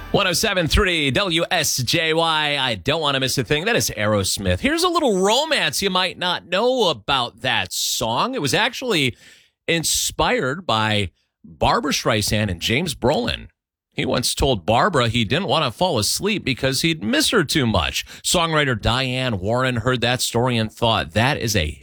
107.3 WSJY. I don't want to miss a thing. That is Aerosmith. Here's a little romance you might not know about that song. It was actually inspired by Barbra Streisand and James Brolin. He once told Barbara he didn't want to fall asleep because he'd miss her too much. Songwriter Diane Warren heard that story and thought, that is a